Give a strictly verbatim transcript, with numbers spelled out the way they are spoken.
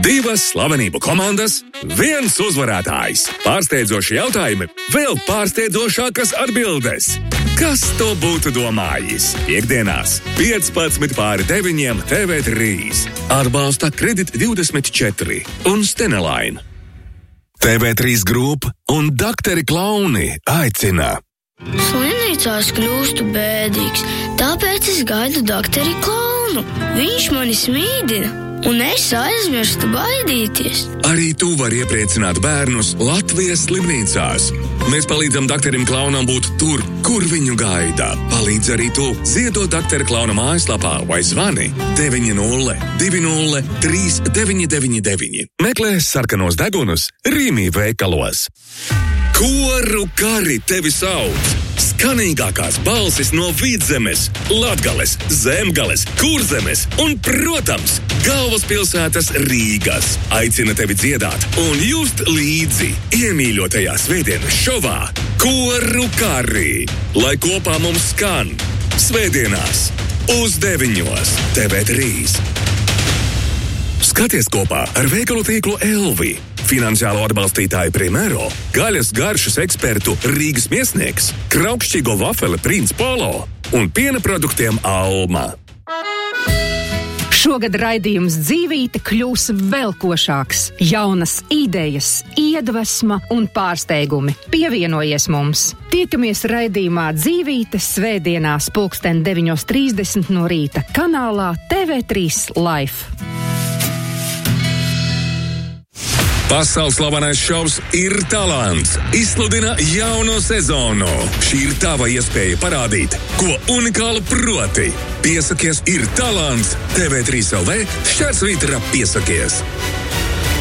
Divas slavenību komandas, viens uzvarētājs. Pārsteidzoši jautājumi, vēl pārsteidzošākas atbildes. Kas to būtu domājis? Piektdienās, piecpadsmit pāri deviņiem T V trīs. Atbalsta Kredit divdesmit četri un Stenelain. T V trīs Group un Dakteri Klauni aicina. Slimnīcās kļūstu bēdīgs, tāpēc es gaidu Dakteri Klaunu. Viņš mani smīdina. Un es aizmirstu baidīties. Arī tu vari iepriecināt bērnus Latvijas slimnīcās. Mēs palīdzam Dakterim Klaunam būt tur, kur viņu gaida. Palīdz arī tu. Ziedot Daktera Klauna mājaslapā vai zvani deviņi nulle divi nulle trīs deviņi deviņi deviņi. Meklē sarkanos degunus Rīmī veikalos. Koru kari tevi sauc! Skanīgākās balsis no Vidzemes, Latgales, Zemgales, Kurzemes un, protams, galvaspilsētas Rīgas. Aicina tevi dziedāt un just līdzi iemīļotajā svētdienas šovā Koru kari, lai kopā mums skan svētdienās uz deviņos T V trīs. Skaties kopā ar veikalu tīklu Elvi. Finansiālo atbalstītāju Primero, gaļas garšas ekspertu Rīgas Miesnieks, kraukšķīgo vafeli Prince Polo un piena produktiem Alma. Šogad raidījums Dzīvīte kļūs vēl košāks. Jaunas idejas, iedvesma un pārsteigumi. Pievienojies mums! Tiekamies raidījumā Dzīvīte svētdienās pulksten deviņos trīsdesmit no rīta kanālā T V trīs Life. Pasaules slavenais šovs Ir talants izsludina jauno sezonu. Šī ir tava iespēja parādīt, ko unikāli proti. Piesakies Ir talants T V trīs L V šķērsvītra piesakies.